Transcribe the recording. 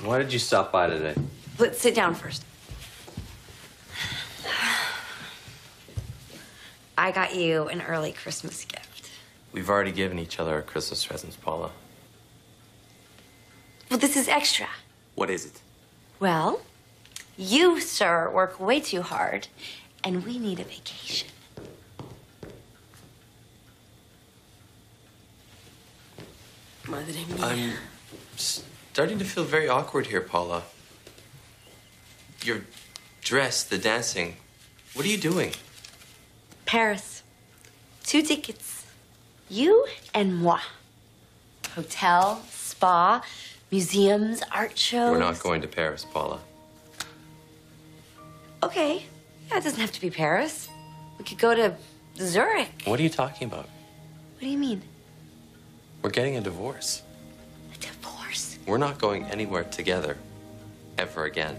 Why did you stop by today? Let's sit down first. I got you an early Christmas gift. We've already given each other our Christmas presents, Paula. Well, this is extra. What is it? Well, you, sir, work way too hard, and we need a vacation. Madre mía. I'm starting to feel very awkward here, Paula. Your dress, the dancing. What are you doing? Paris. 2 tickets. You and moi. Hotel, spa, museums, art shows. We're not going to Paris, Paula. Okay. Yeah, it doesn't have to be Paris. We could go to Zurich. What are you talking about? What do you mean? We're getting a divorce. A divorce? We're not going anywhere together ever again.